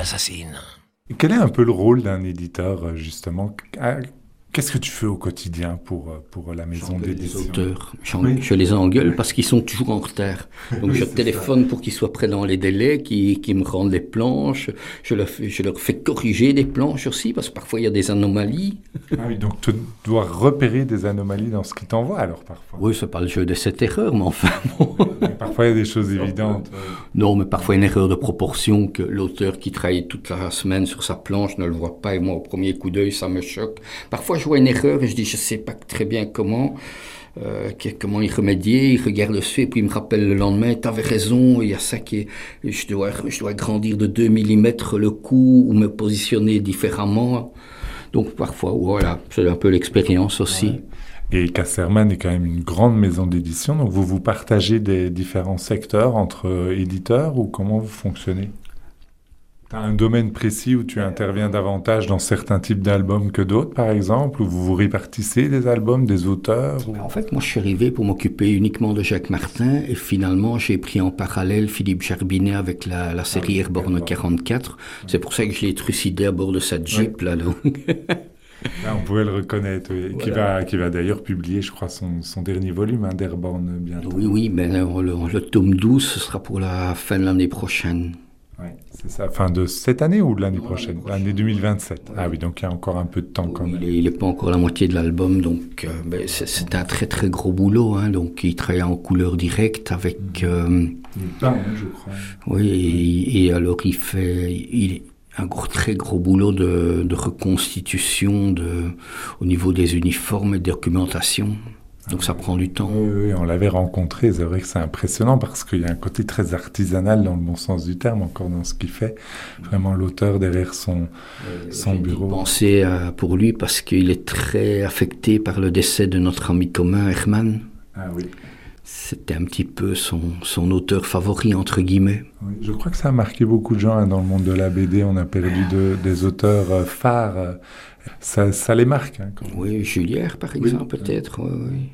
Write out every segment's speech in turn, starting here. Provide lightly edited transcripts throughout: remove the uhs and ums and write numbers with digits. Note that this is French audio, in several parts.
assassine. Quel est un peu le rôle d'un éditeur, justement? Qu'est-ce que tu fais au quotidien pour la maison d'édition? Les auteurs, je les engueule parce qu'ils sont toujours en retard. Donc je téléphone pour qu'ils soient prêts dans les délais, qu'ils me rendent les planches. Je leur fais corriger des planches aussi parce que parfois il y a des anomalies. Ah oui, donc tu dois repérer des anomalies dans ce qu'ils t'envoient alors parfois. Oui, c'est pas le jeu de cette erreur, mais enfin bon. Mais parfois il y a des choses évidentes. Non, mais parfois une erreur de proportion que l'auteur qui travaille toute la semaine sur sa planche ne le voit pas et moi au premier coup d'œil ça me choque. Parfois je vois une erreur et je dis je sais pas très bien comment y remédier, il regarde dessus et puis il me rappelle le lendemain t'avais raison, il y a ça qui est je dois grandir de 2 mm le coup ou me positionner différemment. Donc parfois voilà, c'est un peu l'expérience aussi. Ouais. Et Casterman est quand même une grande maison d'édition, donc vous partagez des différents secteurs entre éditeurs ou comment vous fonctionnez? Tu as un domaine précis où tu interviens davantage dans certains types d'albums que d'autres, par exemple, ou vous vous répartissez des albums, des auteurs ou... En fait, moi, je suis arrivé pour m'occuper uniquement de Jacques Martin, et finalement, j'ai pris en parallèle Philippe Jarbinet avec la série Airborne 44. C'est pour ça que je l'ai trucidé à bord de sa Jeep, là, donc... Là, on pouvait le reconnaître, oui. Voilà. Qui va d'ailleurs publier, je crois, son dernier volume d'Airborne bientôt. Oui, mais le tome 12, ce sera pour la fin de l'année prochaine. Oui, c'est ça. Fin de cette année ou de l'année prochaine? L'année 2027. Ouais. Ah oui, donc il y a encore un peu de temps quand même. Il n'est pas encore la moitié de l'album, donc c'est un très très gros boulot. Hein, donc il travaille en couleur directe avec... Il peint, je crois. Oui, et alors il un très gros boulot de reconstitution au niveau des uniformes et de documentation. Donc ça prend du temps. Oui, on l'avait rencontré, c'est vrai que c'est impressionnant parce qu'il y a un côté très artisanal dans le bon sens du terme, encore dans ce qu'il fait. Vraiment l'auteur derrière son bureau. J'ai pensé pour lui parce qu'il est très affecté par le décès de notre ami commun Herman. Ah oui. C'était un petit peu son auteur favori, entre guillemets. Oui, je crois que ça a marqué beaucoup de gens dans le monde de la BD. On a perdu des auteurs phares. Ça les marque. Hein, oui, Julière, par exemple, peut-être. Oui.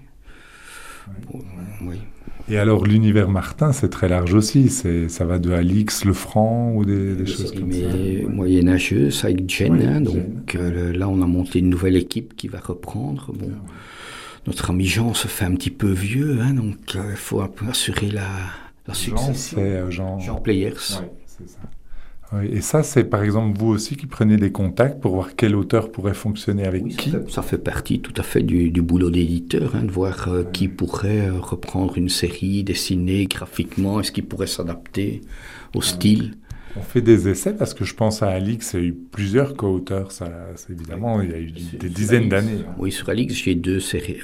Oui. Et alors, l'univers Martin, c'est très large aussi. Ça va de Alix, Lefranc ou des choses comme ça. Moyenâgeuse avec Jen. Oui, donc là, on a monté une nouvelle équipe qui va reprendre. Bon. Notre ami Jean se fait un petit peu vieux, hein, donc il faut un peu assurer la succession. Jean Players. Oui, c'est ça. Oui, et ça, c'est par exemple vous aussi qui prenez des contacts pour voir quel auteur pourrait fonctionner avec qui? Ça fait partie tout à fait du boulot d'éditeur, hein, de voir qui pourrait reprendre une série, dessiner graphiquement, est-ce qu'il pourrait s'adapter au style. On fait des essais parce que je pense à Alix, il y a eu plusieurs co-auteurs, ça, évidemment, il y a eu des dizaines d'années. Hein. Oui, sur Alix, j'ai deux séries,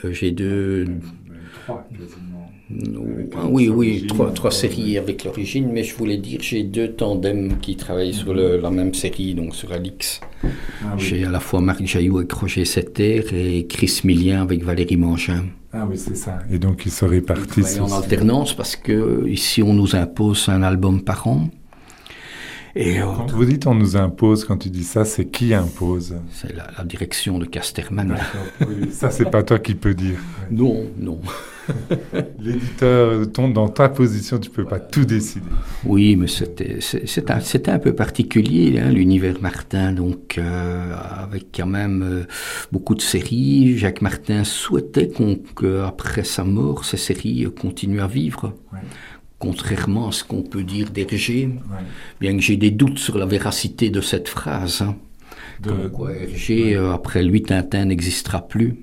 trois quasiment. Oui, trois séries avec l'origine, mais je voulais dire, j'ai 2 tandems qui travaillent sur la même série, donc sur Alix. Ah, oui. J'ai à la fois Marc Jaillot avec Roger Setter et Chris Millien avec Valérie Mangin. Ah oui, c'est ça. Et donc ils se répartissent en alternance parce que ici on nous impose un album par an. Et quand vous dites on nous impose, quand tu dis ça, c'est qui impose? C'est la direction de Casterman. Oui, ça, c'est pas toi qui peux dire. Non. L'éditeur, dans ta position, tu peux pas tout décider. Oui, mais c'était un peu particulier, hein, l'univers Martin, donc avec quand même beaucoup de séries. Jacques Martin souhaitait qu'après sa mort, ces séries continuent à vivre. Ouais. Contrairement à ce qu'on peut dire d'Hergé, bien que j'ai des doutes sur la véracité de cette phrase. Hein. Comme quoi Hergé, après lui, Tintin n'existera plus.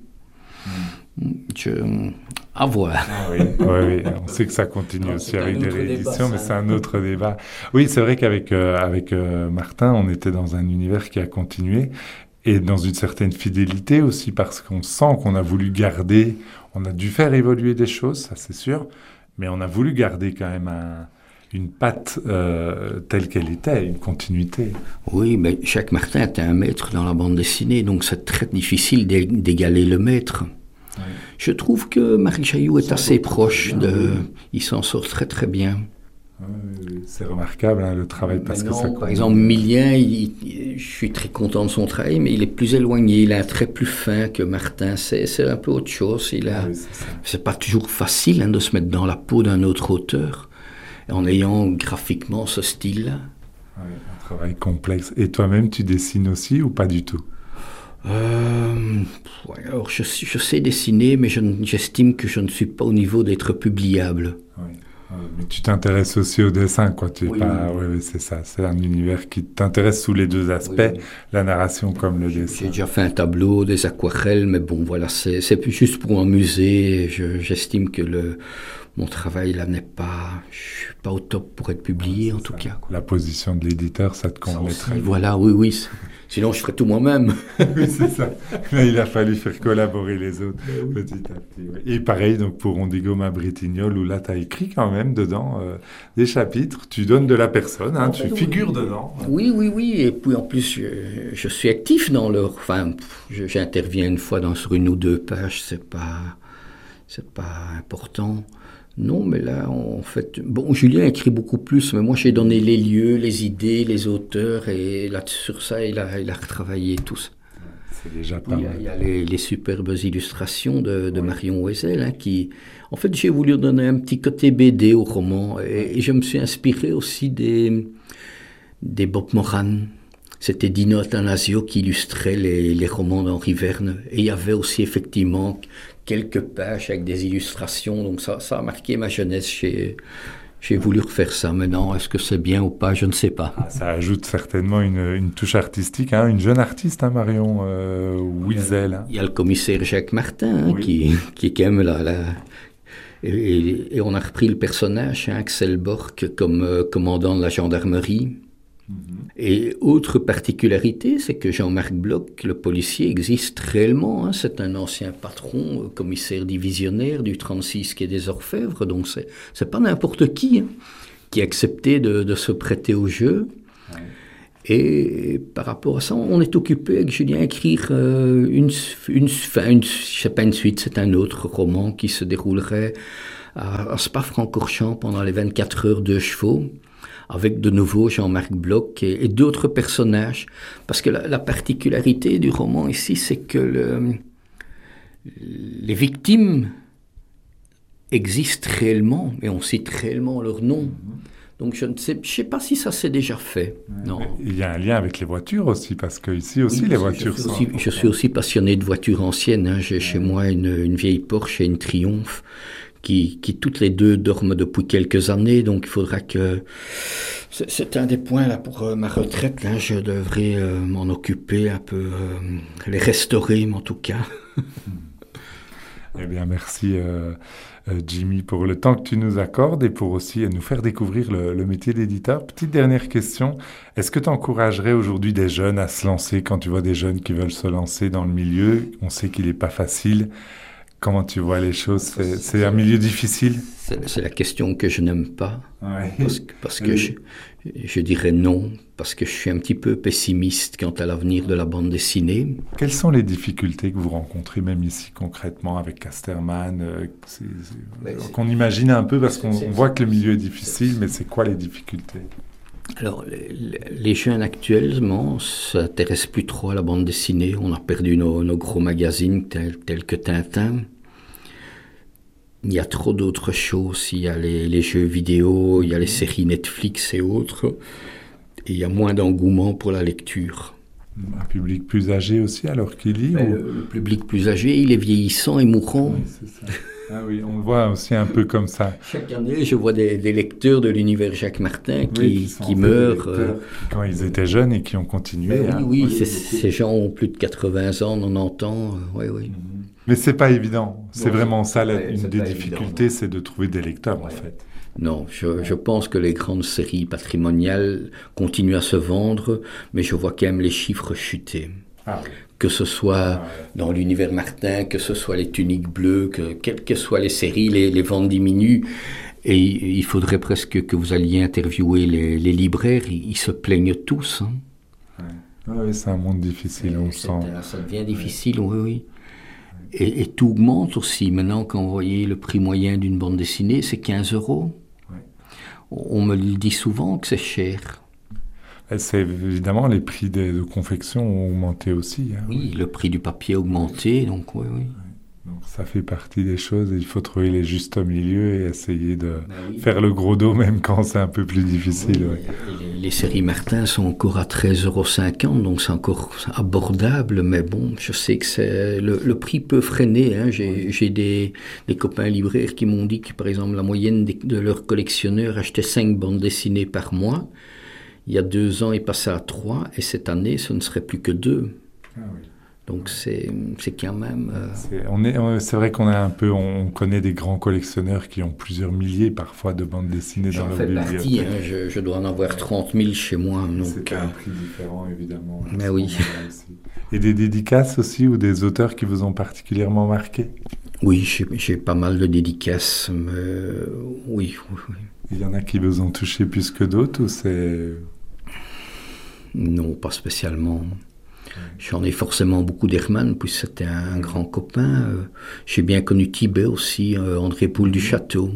À voir. Ah oui, on sait que ça continue aussi avec des rééditions, mais c'est un autre débat. Oui, c'est vrai qu'avec Martin, on était dans un univers qui a continué et dans une certaine fidélité aussi, parce qu'on sent qu'on a voulu garder, on a dû faire évoluer des choses, ça c'est sûr, mais on a voulu garder quand même une patte telle qu'elle était, une continuité. Oui, mais Jacques Martin était un maître dans la bande dessinée, donc c'est très difficile d'égaler le maître. Oui. Je trouve que Marc Jaillot est assez proche il s'en sort très très bien. Oui, c'est remarquable le travail parce que ça. Par exemple, Millien, je suis très content de son travail, mais il est plus éloigné, il a un trait plus fin que Martin. C'est un peu autre chose. C'est pas toujours facile de se mettre dans la peau d'un autre auteur en ayant graphiquement ce style-là. Oui, un travail complexe. Et toi-même, tu dessines aussi ou pas du tout? Ouais, alors je sais dessiner, mais j'estime que je ne suis pas au niveau d'être publiable. Oui. Mais tu t'intéresses aussi au dessin, quoi. Tu es Oui, pas... oui. Oui, oui, c'est ça. C'est un univers qui t'intéresse sous les deux aspects, Oui, oui. la narration comme le J'ai dessin. déjà fait un tableau, des aquarelles, mais bon, voilà, c'est plus juste pour m'amuser. J'estime que mon travail là je suis pas au top pour être publié, en tout ça. cas, quoi. La position de l'éditeur, ça te Ça convenait aussi, très bien. voilà, oui, oui. Sinon, je ferais tout moi-même. Oui, c'est ça. Là, il a fallu faire collaborer les autres petit à petit. Oui. Et pareil, donc pour Ondigo ma Bretignolles, où là, tu as écrit quand même dedans des chapitres. Tu donnes de la personne, hein, tu figures dedans. Oui, oui, oui. Et puis en plus, je suis actif dans leur. Enfin, j'interviens une fois sur une ou deux pages, c'est pas important. Non, mais là, en fait, bon, Julien écrit beaucoup plus, mais moi, j'ai donné les lieux, les idées, les auteurs, et là, sur ça, il a retravaillé tout ça. C'est déjà pas mal. Il y a les superbes illustrations de Marion Wesel, hein, qui... En fait, j'ai voulu donner un petit côté BD au roman, et je me suis inspiré aussi des Bob Moran. C'était Dino Attanasio qui illustrait les romans d'Henri Verne. Et il y avait aussi effectivement quelques pages avec des illustrations. Donc ça a marqué ma jeunesse. J'ai voulu refaire ça. Maintenant, est-ce que c'est bien ou pas? Je ne sais pas. Ça ajoute certainement une touche artistique. Hein, une jeune artiste, hein, Marion Wiesel. Hein. Il y a le commissaire Jacques Martin, hein, Oui. qui est quand même là. Et on a repris le personnage, hein, Axel Borck, comme commandant de la gendarmerie. Et autre particularité, c'est que Jean-Marc Bloch, le policier, existe réellement. Hein. C'est un ancien patron, commissaire divisionnaire du 36 quai des Orfèvres. Donc c'est pas n'importe qui, hein, qui a accepté de se prêter au jeu. Ouais. Et par rapport à ça, on est occupé avec Julien à écrire je sais pas une suite, c'est un autre roman qui se déroulerait à Spa-Francorchamps pendant les 24 heures de chevaux, avec de nouveau Jean-Marc Bloch et d'autres personnages. Parce que la particularité du roman ici, c'est que les victimes existent réellement, et on cite réellement leur nom. Donc je ne sais pas si ça s'est déjà fait. Non. Il y a un lien avec les voitures aussi, parce que ici aussi les voitures sont... Je suis aussi passionné de voitures anciennes. Hein. J'ai chez moi une vieille Porsche et une Triumph qui toutes les deux dorment depuis quelques années. Donc il faudra que... C'est un des points là pour ma retraite. Là, je devrais m'en occuper un peu, les restaurer, mais en tout cas. Eh bien, merci Jimmy pour le temps que tu nous accordes et pour aussi nous faire découvrir le métier d'éditeur. Petite dernière question, est-ce que tu encouragerais aujourd'hui des jeunes à se lancer quand tu vois des jeunes qui veulent se lancer dans le milieu? On sait qu'il n'est pas facile. Comment tu vois les choses? C'est un milieu difficile? C'est la question que je n'aime pas. Ouais. Parce que je dirais non, parce que je suis un petit peu pessimiste quant à l'avenir de la bande dessinée. Quelles sont les difficultés que vous rencontrez même ici concrètement avec Casterman qu'on imagine un peu parce qu'on voit que le milieu est difficile, mais c'est quoi les difficultés? Alors, les jeunes actuellement s'intéressent plus trop à la bande dessinée. On a perdu nos gros magazines tels que Tintin. Il y a trop d'autres choses. Il y a les jeux vidéo, il y a les séries Netflix et autres. Et il y a moins d'engouement pour la lecture. Un public plus âgé aussi alors qu'il lit Le public plus âgé, il est vieillissant et mourant. Oui, c'est ça. Ah oui, on le voit aussi un peu comme ça. Chaque année, je vois des lecteurs de l'univers Jacques Martin qui meurent. Quand ils étaient jeunes et qui ont continué. Oui, ces gens ont plus de 80 ans, 90 ans. Oui. Mais c'est pas évident. C'est vraiment ça, une des difficultés, c'est de trouver des lecteurs en fait. Non, je pense que les grandes séries patrimoniales continuent à se vendre, mais je vois quand même les chiffres chuter. Ah oui. Que ce soit dans l'univers Martin, que ce soit les tuniques bleues, quelles que soient les séries, les ventes diminuent. Et il faudrait presque que vous alliez interviewer les libraires, ils se plaignent tous. Hein. Oui, c'est un monde difficile, on sent. Ça devient difficile, oui. Et tout augmente aussi. Maintenant, quand vous voyez le prix moyen d'une bande dessinée, c'est 15 €. Ouais. On me le dit souvent que c'est cher. C'est évidemment, les prix de confection ont augmenté aussi. Hein. Oui, le prix du papier a augmenté, donc oui. Donc ça fait partie des choses, il faut trouver les justes milieux et essayer de faire le gros dos même quand c'est un peu plus difficile. Oui, les séries Martin sont encore à 13,50 €, donc c'est encore abordable, mais bon, je sais que le prix peut freiner. Hein. J'ai des copains libraires qui m'ont dit que, par exemple, la moyenne de leurs collectionneurs achetait 5 bandes dessinées par mois. Il y a 2 ans, il passait à 3, et cette année, ce ne serait plus que 2. Ah oui. Donc c'est quand même... C'est vrai qu'on a un peu, on connaît des grands collectionneurs qui ont plusieurs milliers parfois de bandes dessinées dans leur bibliothèque. J'en fais partie, hein, je dois en avoir 30 000 chez moi. C'est un prix différent évidemment. Mais oui. Et des dédicaces aussi ou des auteurs qui vous ont particulièrement marqué? Oui, j'ai pas mal de dédicaces, mais oui. Il y en a qui vous ont touché plus que d'autres ou c'est... Non, pas spécialement. J'en ai forcément beaucoup d'Herman, puis c'était un grand copain. J'ai bien connu Tibet aussi, André Poul du Château.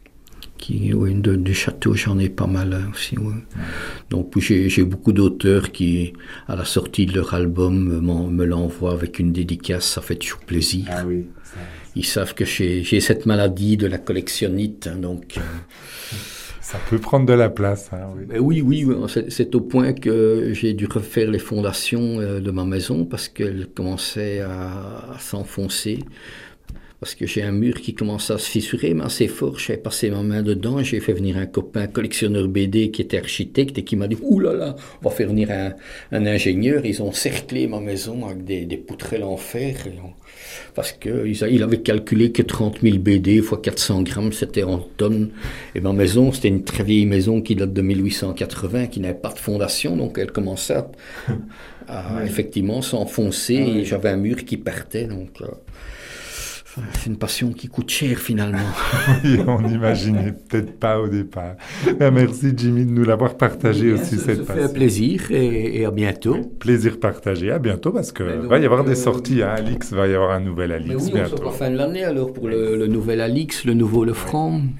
Du Château, j'en ai pas mal aussi. Ouais. Donc puis j'ai beaucoup d'auteurs qui, à la sortie de leur album, me l'envoient avec une dédicace, ça fait toujours plaisir. Ah oui. Ils savent que j'ai cette maladie de la collectionnite, hein, donc... Ça peut prendre de la place. Hein, oui. Oui, c'est au point que j'ai dû refaire les fondations de ma maison parce qu'elles commençaient à s'enfoncer. Parce que j'ai un mur qui commençait à se fissurer, mais assez fort. J'avais passé ma main dedans. J'ai fait venir un copain collectionneur BD qui était architecte et qui m'a dit « Ouh là là, on va faire venir un ingénieur. » Ils ont cerclé ma maison avec des poutrelles en fer. Parce qu'il avait calculé que 30 000 BD x 400 grammes, c'était en tonnes. Et ma maison, c'était une très vieille maison qui date de 1880, qui n'avait pas de fondation. Donc elle commençait à effectivement s'enfoncer. Et j'avais un mur qui partait. Donc... c'est une passion qui coûte cher finalement. Oui, on n'imaginait peut-être pas au départ. Merci Jimmy de nous l'avoir partagé aussi cette passion. Ça fait un plaisir et à bientôt. Plaisir partagé, à bientôt parce que va y avoir des sorties. Hein. Alix va y avoir un nouvel Alix bientôt. On sera à la fin de l'année alors pour le nouvel Alix, le nouveau Le Franc.